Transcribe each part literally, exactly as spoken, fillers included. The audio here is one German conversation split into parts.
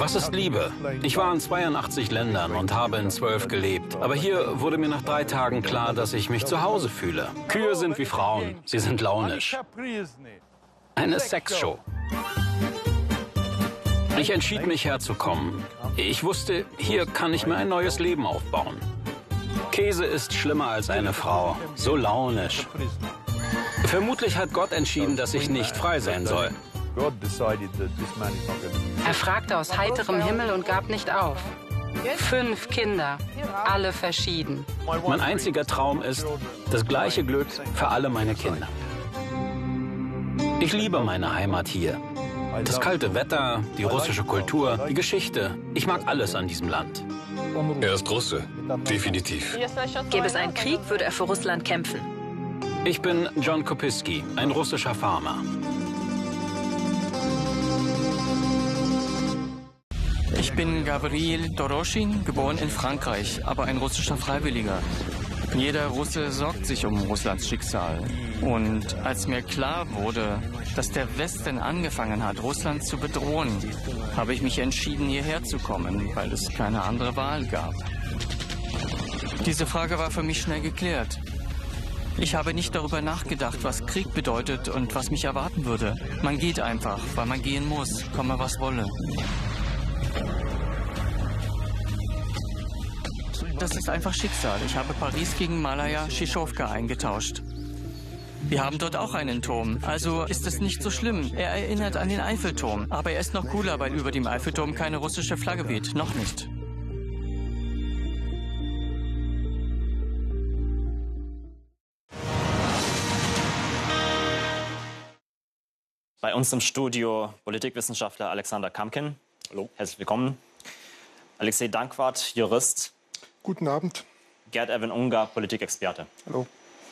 Was ist Liebe? Ich war in zweiundachtzig Ländern und habe in zwölf gelebt. Aber hier wurde mir nach drei Tagen klar, dass ich mich zu Hause fühle. Kühe sind wie Frauen. Sie sind launisch. Eine Sexshow. Ich entschied mich herzukommen. Ich wusste, hier kann ich mir ein neues Leben aufbauen. Käse ist schlimmer als eine Frau. So launisch. Vermutlich hat Gott entschieden, dass ich nicht frei sein soll. Er fragte aus heiterem Himmel und gab nicht auf. Fünf Kinder, alle verschieden. Mein einziger Traum ist das gleiche Glück für alle meine Kinder. Ich liebe meine Heimat hier. Das kalte Wetter, die russische Kultur, die Geschichte. Ich mag alles an diesem Land. Er ist Russe, definitiv. Gäbe es einen Krieg, würde er für Russland kämpfen. Ich bin John Kopiski, ein russischer Farmer. Ich bin Gabriel Doroschin, geboren in Frankreich, aber ein russischer Freiwilliger. Jeder Russe sorgt sich um Russlands Schicksal. Und als mir klar wurde, dass der Westen angefangen hat, Russland zu bedrohen, habe ich mich entschieden, hierher zu kommen, weil es keine andere Wahl gab. Diese Frage war für mich schnell geklärt. Ich habe nicht darüber nachgedacht, was Krieg bedeutet und was mich erwarten würde. Man geht einfach, weil man gehen muss, komme was wolle. Das ist einfach Schicksal. Ich habe Paris gegen Malaya Schischowka eingetauscht. Wir haben dort auch einen Turm, also ist es nicht so schlimm. Er erinnert an den Eiffelturm, aber er ist noch cooler, weil über dem Eiffelturm keine russische Flagge weht. Noch nicht. Bei uns im Studio Politikwissenschaftler Alexander Kamkin. Hallo. Herzlich willkommen. Alexei Dankwart, Jurist. Guten Abend. Gerd Erwin Unger, Politikexperte. Hallo.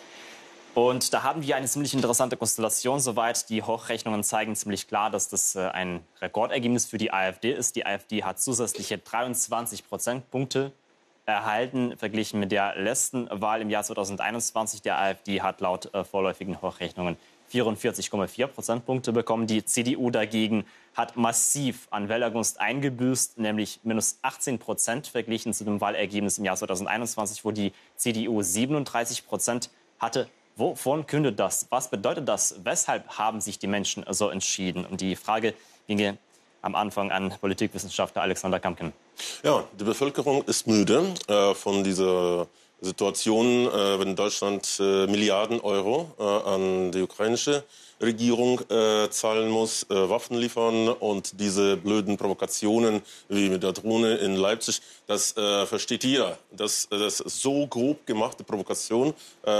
Und da haben wir eine ziemlich interessante Konstellation. Soweit die Hochrechnungen zeigen ziemlich klar, dass das ein Rekordergebnis für die AfD ist. Die AfD hat zusätzliche dreiundzwanzig Prozentpunkte erhalten, verglichen mit der letzten Wahl im Jahr zweitausendeinundzwanzig. Der AfD hat laut vorläufigen Hochrechnungen vierundvierzig Komma vier Prozentpunkte bekommen. Die C D U dagegen hat massiv an Wählergunst eingebüßt, nämlich minus achtzehn Prozent verglichen zu dem Wahlergebnis im Jahr zweitausendeinundzwanzig, wo die C D U siebenunddreißig Prozent hatte. Wovon kündet das? Was bedeutet das? Weshalb haben sich die Menschen so entschieden? Und die Frage ginge am Anfang an Politikwissenschaftler Alexander Kamkin. Ja, die Bevölkerung ist müde äh, von dieser Situation, äh, wenn Deutschland äh, Milliarden Euro äh, an die ukrainische Regierung äh, zahlen muss, äh, Waffen liefern und diese blöden Provokationen wie mit der Drohne in Leipzig, das äh, versteht jeder. Dass das so grob gemachte Provokation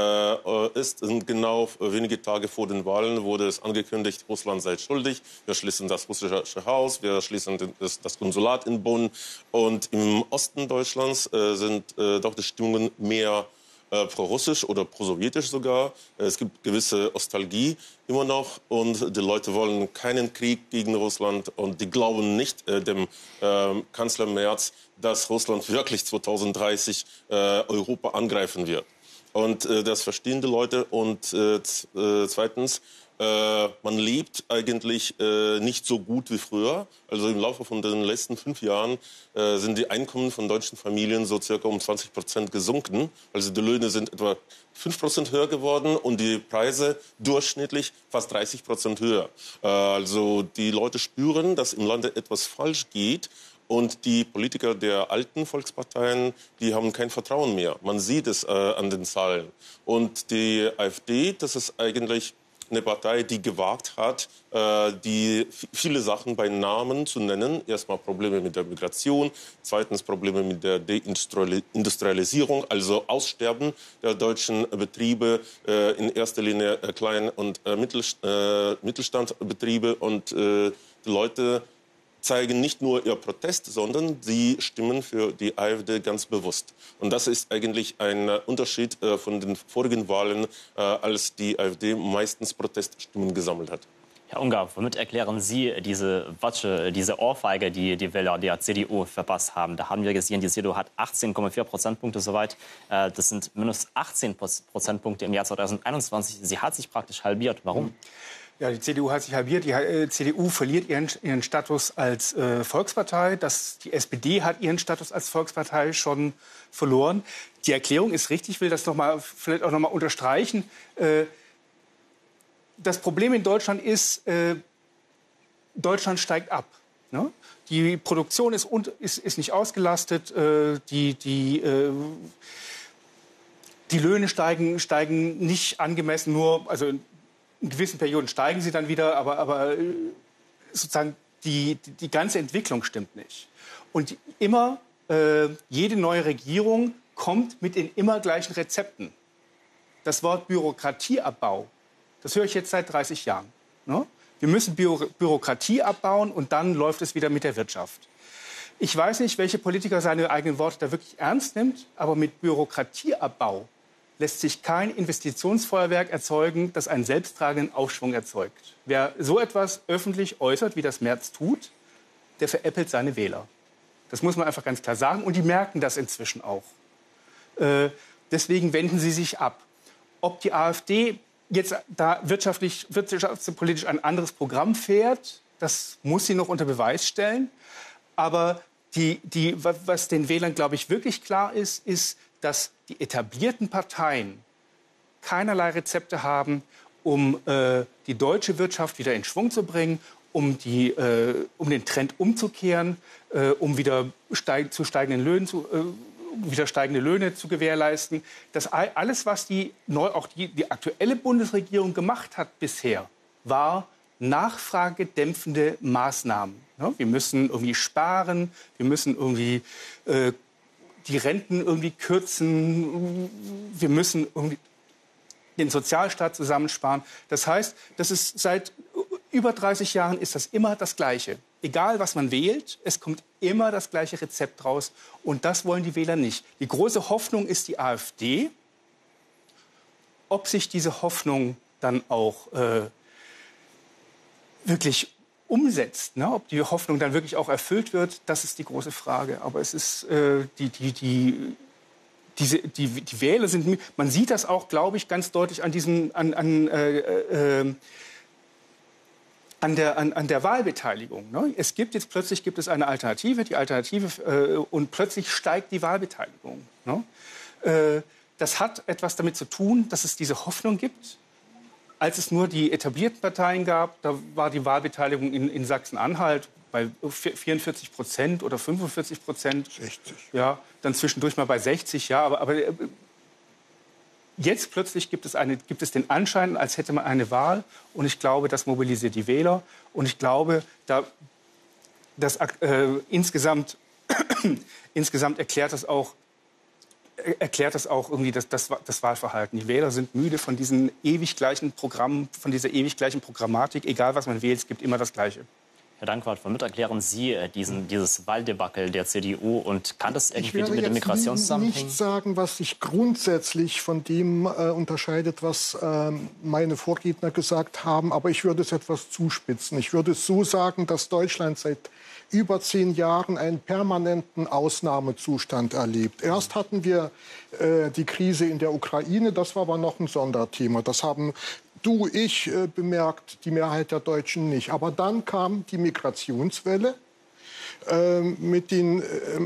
äh, ist. Und genau wenige Tage vor den Wahlen wurde es angekündigt, Russland sei schuldig. Wir schließen das russische Haus, wir schließen das, das Konsulat in Bonn. Und im Osten Deutschlands äh, sind äh, doch die Stimmungen mehr Äh, pro-russisch oder pro-sowjetisch sogar. Es gibt gewisse Nostalgie immer noch und die Leute wollen keinen Krieg gegen Russland und die glauben nicht äh, dem äh, Kanzler Merz, dass Russland wirklich zweitausenddreißig äh, Europa angreifen wird. Und äh, das verstehen die Leute. Und äh, äh, zweitens, äh, man lebt eigentlich äh, nicht so gut wie früher. Also im Laufe von den letzten fünf Jahren äh, sind die Einkommen von deutschen Familien so circa um zwanzig Prozent gesunken. Also die Löhne sind etwa fünf Prozent höher geworden und die Preise durchschnittlich fast dreißig Prozent höher. Äh, also die Leute spüren, dass im Lande etwas falsch geht. Und die Politiker der alten Volksparteien, die haben kein Vertrauen mehr. Man sieht es äh, an den Zahlen. Und die AfD, das ist eigentlich eine Partei, die gewagt hat, äh, die viele Sachen bei Namen zu nennen. Erstmal Probleme mit der Migration, zweitens Probleme mit der Deindustrialisierung, also Aussterben der deutschen Betriebe, äh, in erster Linie äh, Klein- und äh, Mittelstandbetriebe. Und äh, die Leute zeigen nicht nur ihr Protest, sondern sie stimmen für die AfD ganz bewusst. Und das ist eigentlich ein Unterschied äh, von den vorigen Wahlen, äh, als die AfD meistens Proteststimmen gesammelt hat. Herr Unger, womit erklären Sie diese Watsche, diese Ohrfeige, die die Wähler der C D U verpasst haben? Da haben wir gesehen, die C D U hat achtzehn Komma vier Prozentpunkte soweit. Äh, das sind minus achtzehn Prozentpunkte im Jahr zweitausendeinundzwanzig. Sie hat sich praktisch halbiert. Warum? Ja, die C D U hat sich halbiert. Die äh, C D U verliert ihren, ihren Status als äh, Volkspartei. Das, die S P D hat ihren Status als Volkspartei schon verloren. Die Erklärung ist richtig. Ich will das noch mal, vielleicht auch noch mal unterstreichen. Äh, das Problem in Deutschland ist, äh, Deutschland steigt ab. Ne? Die Produktion ist, ist, ist nicht ausgelastet. Äh, die, die, äh, die Löhne steigen, steigen nicht angemessen, nur... Also, in gewissen Perioden steigen sie dann wieder, aber, aber sozusagen die, die, die ganze Entwicklung stimmt nicht. Und immer, äh, jede neue Regierung kommt mit den immer gleichen Rezepten. Das Wort Bürokratieabbau, das höre ich jetzt seit dreißig Jahren. Ne? Wir müssen Büro, Bürokratie abbauen und dann läuft es wieder mit der Wirtschaft. Ich weiß nicht, welche Politiker seine eigenen Worte da wirklich ernst nimmt, aber mit Bürokratieabbau lässt sich kein Investitionsfeuerwerk erzeugen, das einen selbsttragenden Aufschwung erzeugt. Wer so etwas öffentlich äußert, wie das Merz tut, der veräppelt seine Wähler. Das muss man einfach ganz klar sagen. Und die merken das inzwischen auch. Äh, deswegen wenden sie sich ab. Ob die AfD jetzt da wirtschaftlich, wirtschaftspolitisch ein anderes Programm fährt, das muss sie noch unter Beweis stellen. Aber die, die, was den Wählern, glaube ich, wirklich klar ist, ist, dass die etablierten Parteien keinerlei Rezepte haben, um äh, die deutsche Wirtschaft wieder in Schwung zu bringen, um, die, äh, um den Trend umzukehren, äh, um wieder steig, zu steigenden Löhnen zu, äh, wieder steigende Löhne zu gewährleisten. Das alles, was die, neu, auch die, die aktuelle Bundesregierung gemacht hat bisher, war nachfragedämpfende Maßnahmen. Ja, wir müssen irgendwie sparen, wir müssen irgendwie äh, die Renten irgendwie kürzen, wir müssen irgendwie den Sozialstaat zusammensparen. Das heißt, das ist seit über dreißig Jahren ist das immer das Gleiche. Egal, was man wählt, es kommt immer das gleiche Rezept raus. Und das wollen die Wähler nicht. Die große Hoffnung ist die AfD. Ob sich diese Hoffnung dann auch äh, wirklich umsetzt, ne? Ob die Hoffnung dann wirklich auch erfüllt wird, das ist die große Frage. Aber es ist äh, die, die, die, diese, die, die Wähler sind, man sieht das auch, glaube ich, ganz deutlich an diesem, an, an, äh, äh, an, der, an, an der Wahlbeteiligung. Ne? Es gibt jetzt plötzlich gibt es eine Alternative, die Alternative äh, und plötzlich steigt die Wahlbeteiligung. Ne? Äh, das hat etwas damit zu tun, dass es diese Hoffnung gibt. Als es nur die etablierten Parteien gab, da war die Wahlbeteiligung in, in Sachsen-Anhalt bei vierundvierzig Prozent oder fünfundvierzig Prozent. sechzig. Ja, dann zwischendurch mal bei sechzig, ja. Aber, aber jetzt plötzlich gibt es, eine, gibt es den Anschein, als hätte man eine Wahl. Und ich glaube, das mobilisiert die Wähler. Und ich glaube, da, das äh, insgesamt, insgesamt erklärt das auch, erklärt das auch irgendwie das, das, das Wahlverhalten. Die Wähler sind müde von diesen ewig gleichen Programmen, von dieser ewig gleichen Programmatik. Egal, was man wählt, es gibt immer das Gleiche. Herr Dankwart, womit erklären Sie diesen, dieses Wahldebakel der C D U und kann das irgendwie mit dem Migrationszusammenhängen? Ich werde jetzt nicht sagen, was sich grundsätzlich von dem äh, unterscheidet, was äh, meine Vorredner gesagt haben, aber ich würde es etwas zuspitzen. Ich würde es so sagen, dass Deutschland seit über zehn Jahren einen permanenten Ausnahmezustand erlebt. Erst hatten wir äh, die Krise in der Ukraine, das war aber noch ein Sonderthema. Das haben du, ich äh, bemerkt, die Mehrheit der Deutschen nicht. Aber dann kam die Migrationswelle äh, mit den äh,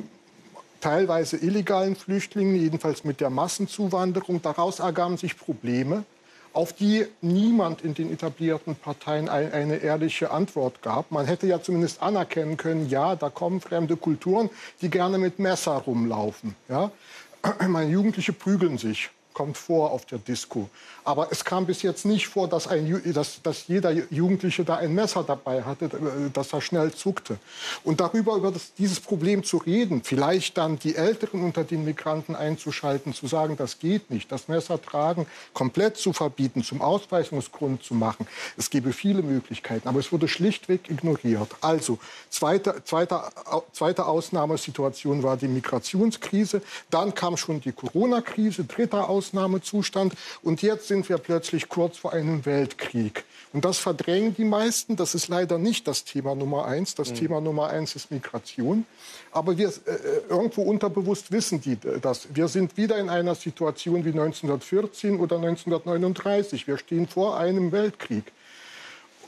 teilweise illegalen Flüchtlingen, jedenfalls mit der Massenzuwanderung. Daraus ergaben sich Probleme, auf die niemand in den etablierten Parteien ein, eine ehrliche Antwort gab. Man hätte ja zumindest anerkennen können, ja, da kommen fremde Kulturen, die gerne mit Messer rumlaufen. Ja? Meine Jugendliche prügeln sich, kommt vor auf der Disco. Aber es kam bis jetzt nicht vor, dass, ein, dass, dass jeder Jugendliche da ein Messer dabei hatte, dass er schnell zuckte. Und darüber, über das, dieses Problem zu reden, vielleicht dann die Älteren unter den Migranten einzuschalten, zu sagen, das geht nicht, das Messer tragen komplett zu verbieten, zum Ausweisungsgrund zu machen. Es gäbe viele Möglichkeiten, aber es wurde schlichtweg ignoriert. Also, zweite, zweite, zweite Ausnahmesituation war die Migrationskrise, dann kam schon die Corona-Krise, dritter Ausnahmezustand und jetzt sind wir plötzlich kurz vor einem Weltkrieg. Und das verdrängen die meisten. Das ist leider nicht das Thema Nummer eins. Das mhm. Thema Nummer eins ist Migration. Aber wir äh, irgendwo unterbewusst wissen die das. Wir sind wieder in einer Situation wie neunzehnhundertvierzehn oder neunzehnhundertneununddreißig. Wir stehen vor einem Weltkrieg.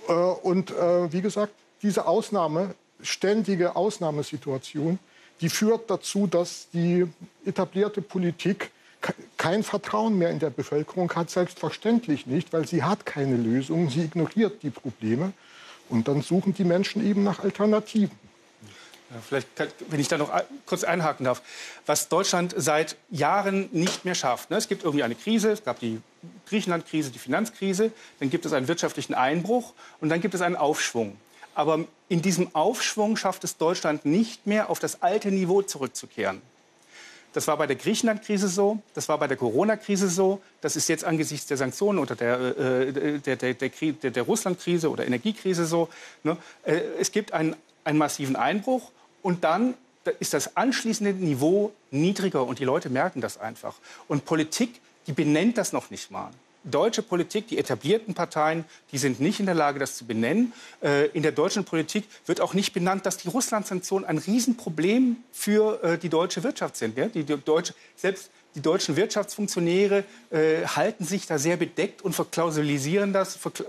Äh, und äh, wie gesagt, diese Ausnahme, ständige Ausnahmesituation, die führt dazu, dass die etablierte Politik kein Vertrauen mehr in der Bevölkerung hat, selbstverständlich nicht, weil sie hat keine Lösung, sie ignoriert die Probleme und dann suchen die Menschen eben nach Alternativen. Ja, vielleicht, kann, wenn ich da noch kurz einhaken darf, was Deutschland seit Jahren nicht mehr schafft. Ne? Es gibt irgendwie eine Krise, es gab die Griechenland-Krise, die Finanzkrise, dann gibt es einen wirtschaftlichen Einbruch und dann gibt es einen Aufschwung. Aber in diesem Aufschwung schafft es Deutschland nicht mehr, auf das alte Niveau zurückzukehren. Das war bei der Griechenland-Krise so, das war bei der Corona-Krise so, das ist jetzt angesichts der Sanktionen oder der, äh, der, der, der, der, der Russland-Krise oder Energiekrise so. Ne? Äh, es gibt einen, einen massiven Einbruch und dann ist das anschließende Niveau niedriger und die Leute merken das einfach. Und Politik, die benennt das noch nicht mal. Deutsche Politik, die etablierten Parteien, die sind nicht in der Lage, das zu benennen. Äh, in der deutschen Politik wird auch nicht benannt, dass die Russland-Sanktionen ein Riesenproblem für äh, die deutsche Wirtschaft sind. Ja? Die, die deutsche, selbst die deutschen Wirtschaftsfunktionäre äh, halten sich da sehr bedeckt und verklausulisieren das, verkla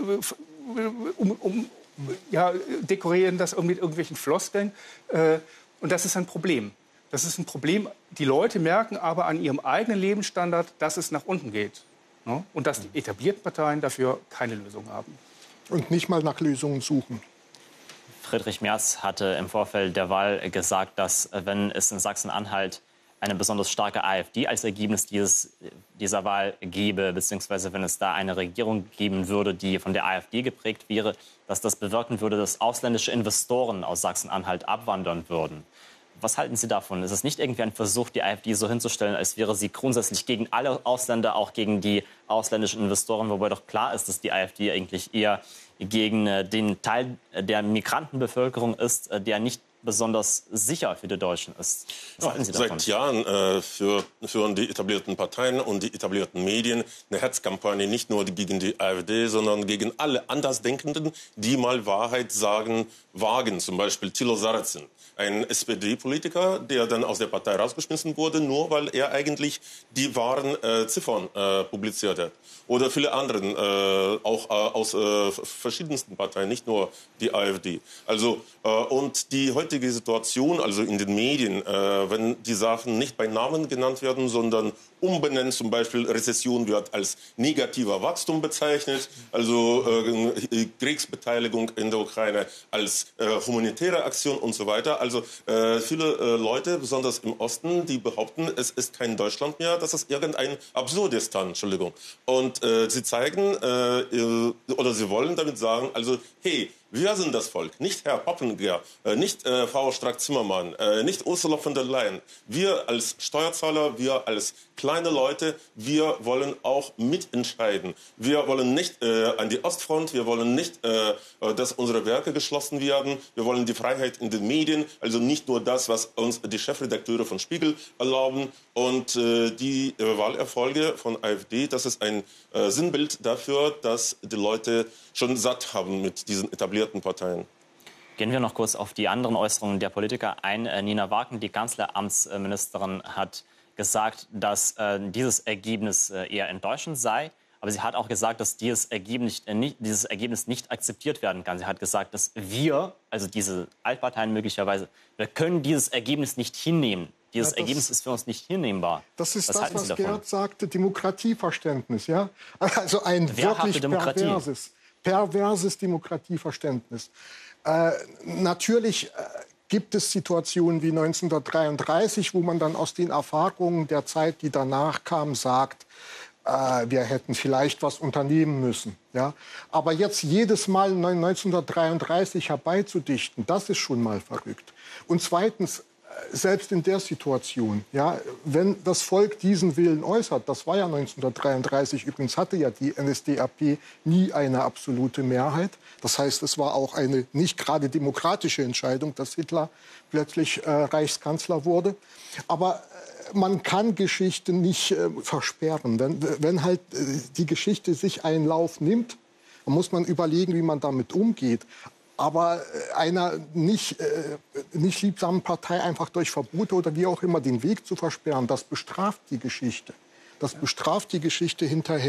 um, um, ja, dekorieren das mit irgendwelchen Floskeln. Äh, und das ist ein Problem. Das ist ein Problem. Die Leute merken aber an ihrem eigenen Lebensstandard, dass es nach unten geht. Und dass die etablierten Parteien dafür keine Lösung haben. Und nicht mal nach Lösungen suchen. Friedrich Merz hatte im Vorfeld der Wahl gesagt, dass wenn es in Sachsen-Anhalt eine besonders starke AfD als Ergebnis dieses, dieser Wahl gäbe, beziehungsweise wenn es da eine Regierung geben würde, die von der AfD geprägt wäre, dass das bewirken würde, dass ausländische Investoren aus Sachsen-Anhalt abwandern würden. Was halten Sie davon? Ist es nicht irgendwie ein Versuch, die AfD so hinzustellen, als wäre sie grundsätzlich gegen alle Ausländer, auch gegen die ausländischen Investoren, wobei doch klar ist, dass die AfD eigentlich eher gegen den Teil der Migrantenbevölkerung ist, der nicht besonders sicher für die Deutschen ist. Was ja, halten Sie davon? Seit Jahren äh, für, führen die etablierten Parteien und die etablierten Medien eine Hetzkampagne nicht nur gegen die AfD, sondern gegen alle Andersdenkenden, die mal Wahrheit sagen, wagen. Zum Beispiel Thilo Sarrazin, ein S P D-Politiker, der dann aus der Partei rausgeschmissen wurde, nur weil er eigentlich die wahren äh, Ziffern äh, publiziert hat. Oder viele andere, äh, auch äh, aus äh, verschiedensten Parteien, nicht nur die AfD. Also, äh, und die heutige Situation, also in den Medien, äh, wenn die Sachen nicht bei Namen genannt werden, sondern umbenannt, zum Beispiel Rezession wird als negativer Wachstum bezeichnet, also äh, Kriegsbeteiligung in der Ukraine als äh, humanitäre Aktion und so weiter. Also äh, viele äh, Leute, besonders im Osten, die behaupten, es ist kein Deutschland mehr, das ist irgendein Absurdistan, Entschuldigung. Und äh, sie zeigen äh, oder sie wollen damit sagen, also hey, wir sind das Volk, nicht Herr Poppendier, äh, nicht äh, Frau Strack-Zimmermann, äh, nicht Ursula von der Leyen. Wir als Steuerzahler, wir als kleine Leute, wir wollen auch mitentscheiden. Wir wollen nicht äh, an die Ostfront, wir wollen nicht, äh, dass unsere Werke geschlossen werden. Wir wollen die Freiheit in den Medien, also nicht nur das, was uns die Chefredakteure von Spiegel erlauben. Und äh, die äh, Wahlerfolge von AfD, das ist ein äh, Sinnbild dafür, dass die Leute schon satt haben mit diesen etablierten Parteien. Gehen wir noch kurz auf die anderen Äußerungen der Politiker ein. Äh, Nina Wagen, die Kanzleramtsministerin, hat gesagt, dass äh, dieses Ergebnis äh, eher enttäuschend sei. Aber sie hat auch gesagt, dass dieses Ergebnis, äh, nicht, dieses Ergebnis nicht akzeptiert werden kann. Sie hat gesagt, dass wir, also diese Altparteien möglicherweise, wir können dieses Ergebnis nicht hinnehmen. Dieses ja, das, Ergebnis ist für uns nicht hinnehmbar. Das ist was das, was Gerd sagte, Demokratieverständnis. Ja? Also ein Wer wirklich perverses, perverses Demokratieverständnis. Äh, natürlich äh, gibt es Situationen wie neunzehnhundertdreiunddreißig, wo man dann aus den Erfahrungen der Zeit, die danach kam, sagt, äh, wir hätten vielleicht was unternehmen müssen. Ja? Aber jetzt jedes Mal neunzehnhundertdreiunddreißig herbeizudichten, das ist schon mal verrückt. Und zweitens, selbst in der Situation, ja, wenn das Volk diesen Willen äußert, das war ja neunzehnhundertdreiunddreißig, übrigens hatte ja die N S D A P nie eine absolute Mehrheit. Das heißt, es war auch eine nicht gerade demokratische Entscheidung, dass Hitler plötzlich äh, Reichskanzler wurde. Aber äh, man kann Geschichte nicht äh, versperren. Denn, wenn halt äh, die Geschichte sich einen Lauf nimmt, dann muss man überlegen, wie man damit umgeht. Aber einer nicht, äh, nicht liebsamen Partei einfach durch Verbote oder wie auch immer den Weg zu versperren, das bestraft die Geschichte. Das bestraft die Geschichte hinterher.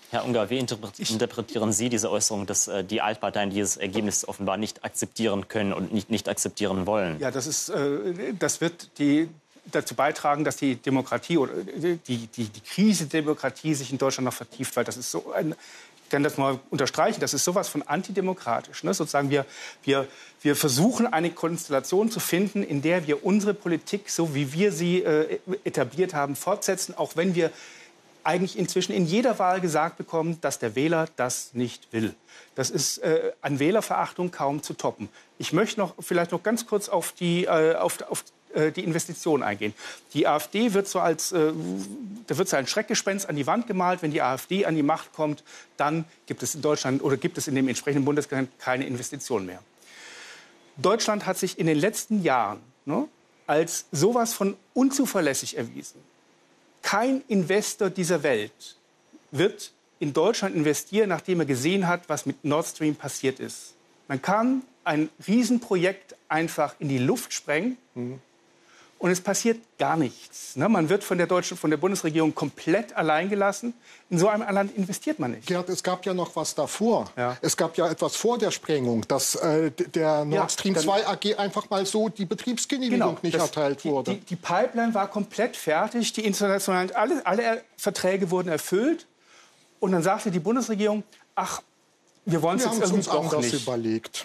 Herr Ungar, wie interpretieren Sie diese Äußerung, dass äh, die Altparteien dieses Ergebnis offenbar nicht akzeptieren können und nicht, nicht akzeptieren wollen? Ja, das, ist, äh, das wird die, dazu beitragen, dass die Demokratie oder die, die, die Krise der Demokratie sich in Deutschland noch vertieft, weil das ist so ein, ich kann das mal unterstreichen, das ist sowas von antidemokratisch. Ne? Sozusagen wir, wir, wir versuchen eine Konstellation zu finden, in der wir unsere Politik, so wie wir sie äh, etabliert haben, fortsetzen, auch wenn wir eigentlich inzwischen in jeder Wahl gesagt bekommen, dass der Wähler das nicht will. Das ist äh, an Wählerverachtung kaum zu toppen. Ich möchte noch vielleicht noch ganz kurz auf die, äh, auf, auf, äh, die Investitionen eingehen. Die AfD wird so als, äh, da wird so ein Schreckgespenst an die Wand gemalt. Wenn die AfD an die Macht kommt, dann gibt es in Deutschland oder gibt es in dem entsprechenden Bundesland keine Investitionen mehr. Deutschland hat sich in den letzten Jahren, ne, als sowas von unzuverlässig erwiesen. Kein Investor dieser Welt wird in Deutschland investieren, nachdem er gesehen hat, was mit Nord Stream passiert ist. Man kann ein Riesenprojekt einfach in die Luft sprengen mhm. und es passiert gar nichts. Ne? Man wird von der, deutschen, von der Bundesregierung komplett allein gelassen. In so einem Land investiert man nicht. Gerd, es gab ja noch was davor. Ja. Es gab ja etwas vor der Sprengung, dass äh, der Nord Stream ja, zwei A G einfach mal so die Betriebsgenehmigung genau, nicht das, erteilt die, wurde. Die, die Pipeline war komplett fertig, die internationalen, alle, alle Verträge wurden erfüllt. Und dann sagte die Bundesregierung, ach, wir wollen es jetzt irgendwie doch nicht. Überlegt.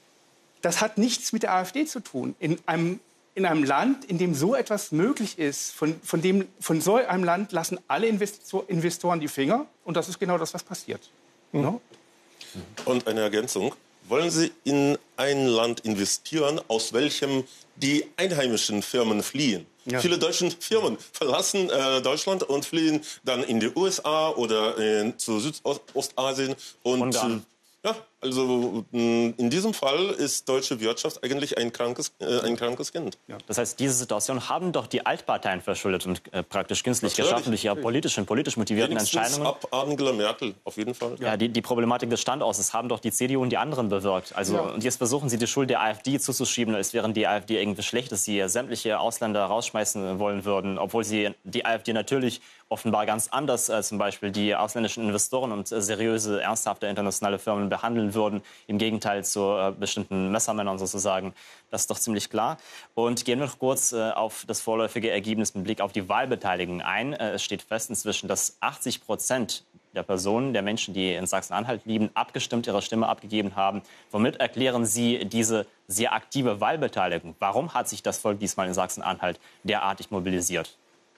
Das hat nichts mit der AfD zu tun. In einem, in einem Land, in dem so etwas möglich ist, von, von, dem, von so einem Land lassen alle Investor, Investoren die Finger. Und das ist genau das, was passiert. Mhm. No? Und eine Ergänzung. Wollen Sie in ein Land investieren, aus welchem die einheimischen Firmen fliehen? Ja. Viele deutsche Firmen verlassen äh, Deutschland und fliehen dann in die U S A oder äh, zu Südostasien. Und, Ungarn. Ja, also in diesem Fall ist deutsche Wirtschaft eigentlich ein krankes, äh, ein krankes Kind. Ja. Das heißt, diese Situation haben doch die Altparteien verschuldet und äh, praktisch künstlich Natürlich. geschaffen durch ihre politischen, politisch motivierten Wenigstens Entscheidungen. Ab Angela Merkel, auf jeden Fall. Ja, die, die Problematik des Standorts haben doch die C D U und die anderen bewirkt. Also, ja. Und jetzt versuchen sie, die Schuld der AfD zuzuschieben, als wären die AfD irgendwie schlecht, dass sie sämtliche Ausländer rausschmeißen wollen würden, obwohl sie die AfD natürlich offenbar ganz anders äh, zum Beispiel die ausländischen Investoren und äh, seriöse, ernsthafte internationale Firmen behandeln würden, im Gegenteil zu äh, bestimmten Messermännern sozusagen. Das ist doch ziemlich klar. Und gehen wir noch kurz äh, auf das vorläufige Ergebnis mit Blick auf die Wahlbeteiligung ein. Äh, es steht fest inzwischen, dass achtzig Prozent der Personen, der Menschen, die in Sachsen-Anhalt leben, abgestimmt ihre Stimme abgegeben haben. Womit erklären Sie diese sehr aktive Wahlbeteiligung? Warum hat sich das Volk diesmal in Sachsen-Anhalt derartig mobilisiert?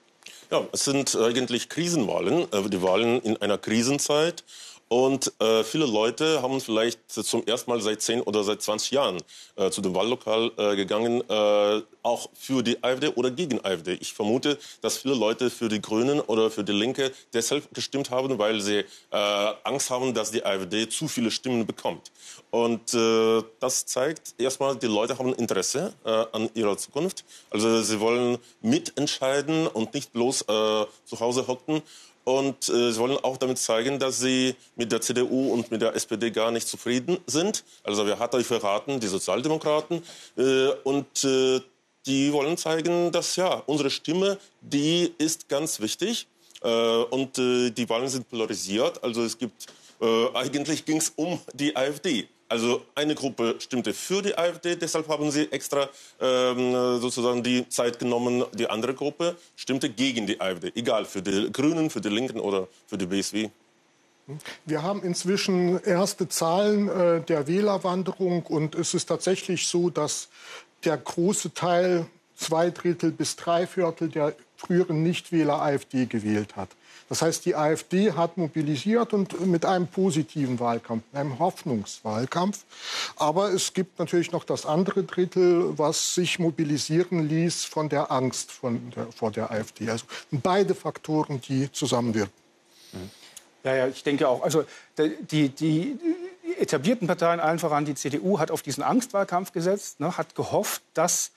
Ja, es sind eigentlich Krisenwahlen, die Wahlen in einer Krisenzeit. Und äh, viele Leute haben vielleicht zum ersten Mal seit zehn oder seit zwanzig Jahren äh, zu dem Wahllokal äh, gegangen, äh, auch für die AfD oder gegen AfD. Ich vermute, dass viele Leute für die Grünen oder für die Linke deshalb gestimmt haben, weil sie äh, Angst haben, dass die AfD zu viele Stimmen bekommt. Und äh, das zeigt erstmal, die Leute haben Interesse äh, an ihrer Zukunft. Also sie wollen mitentscheiden und nicht bloß äh, zu Hause hocken. Und äh, sie wollen auch damit zeigen, dass sie mit der C D U und mit der S P D gar nicht zufrieden sind. Also wer hat euch verraten? Die Sozialdemokraten. Äh, und äh, die wollen zeigen, dass ja unsere Stimme, die ist ganz wichtig. Äh, und äh, die Wahlen sind polarisiert. Also es gibt, äh, eigentlich ging es um die AfD. Also eine Gruppe stimmte für die AfD, deshalb haben sie extra ähm, sozusagen die Zeit genommen. Die andere Gruppe stimmte gegen die AfD, egal für die Grünen, für die Linken oder für die B S W. Wir haben inzwischen erste Zahlen äh, der Wählerwanderung und es ist tatsächlich so, dass der große Teil, zwei Drittel bis drei Viertel der früheren Nichtwähler AfD gewählt hat. Das heißt, die AfD hat mobilisiert und mit einem positiven Wahlkampf, einem Hoffnungswahlkampf. Aber es gibt natürlich noch das andere Drittel, was sich mobilisieren ließ von der Angst von der, vor der AfD. Also beide Faktoren, die zusammenwirken. Ja, ja, ich denke auch. Also die, die etablierten Parteien, allen voran die C D U, hat auf diesen Angstwahlkampf gesetzt, ne, hat gehofft, dass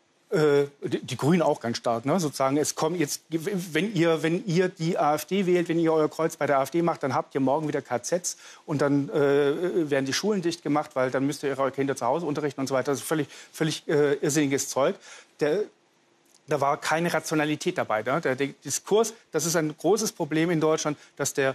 Die, die Grünen auch ganz stark, ne? Sozusagen, es kommt jetzt, wenn ihr, wenn ihr die AfD wählt, wenn ihr euer Kreuz bei der AfD macht, dann habt ihr morgen wieder K Zs und dann äh, werden die Schulen dicht gemacht, weil dann müsst ihr eure Kinder zu Hause unterrichten und so weiter. Das ist völlig, völlig äh, irrsinniges Zeug. Der, da war keine Rationalität dabei. Ne? Der, der Diskurs, das ist ein großes Problem in Deutschland, dass der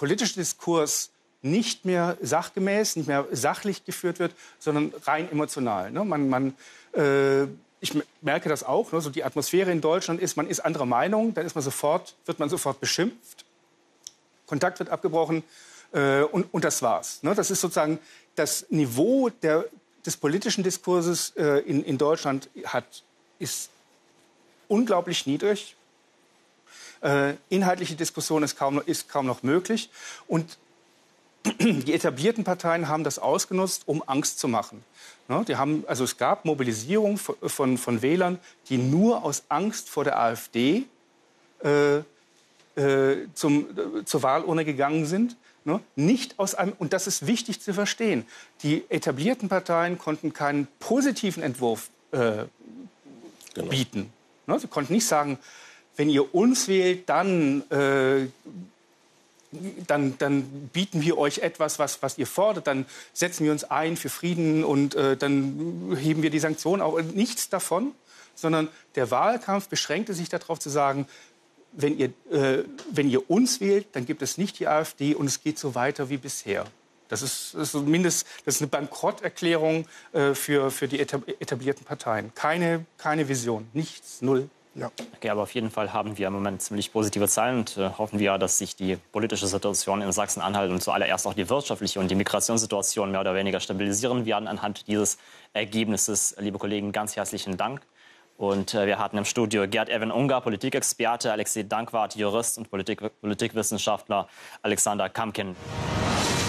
politische Diskurs nicht mehr sachgemäß, nicht mehr sachlich geführt wird, sondern rein emotional. Ne? Man, man, äh, ich merke das auch, ne? So die Atmosphäre in Deutschland ist, man ist anderer Meinung, dann ist man sofort, wird man sofort beschimpft, Kontakt wird abgebrochen äh, und, und das war's. Ne? Das ist sozusagen das Niveau der, des politischen Diskurses äh, in, in Deutschland hat, ist unglaublich niedrig. Äh, inhaltliche Diskussion ist kaum, ist kaum noch möglich und die etablierten Parteien haben das ausgenutzt, um Angst zu machen. Ne, die haben, also es gab Mobilisierung von, von, von Wählern, die nur aus Angst vor der AfD äh, äh, zum, äh, zur Wahlurne gegangen sind. Ne, nicht aus einem, und das ist wichtig zu verstehen, die etablierten Parteien konnten keinen positiven Entwurf äh, genau. bieten. Ne, sie konnten nicht sagen, wenn ihr uns wählt, dann... Äh, Dann, dann bieten wir euch etwas, was, was ihr fordert. Dann setzen wir uns ein für Frieden und äh, dann heben wir die Sanktionen auf. Nichts davon, sondern der Wahlkampf beschränkte sich darauf zu sagen, wenn ihr, äh, wenn ihr uns wählt, dann gibt es nicht die AfD und es geht so weiter wie bisher. Das ist, das ist zumindest das ist eine Bankrotterklärung äh, für, für die etablierten Parteien. Keine, keine Vision, nichts, null. Ja. Okay, aber auf jeden Fall haben wir im Moment ziemlich positive Zahlen und äh, hoffen wir, dass sich die politische Situation in Sachsen-Anhalt und zuallererst auch die wirtschaftliche und die Migrationssituation mehr oder weniger stabilisieren werden anhand dieses Ergebnisses. Liebe Kollegen, ganz herzlichen Dank. Und äh, wir hatten im Studio Gerd Evan Ungar, Politikexperte, Alexei Dankwart, Jurist und Politik Politikwissenschaftler, Alexander Kamkin.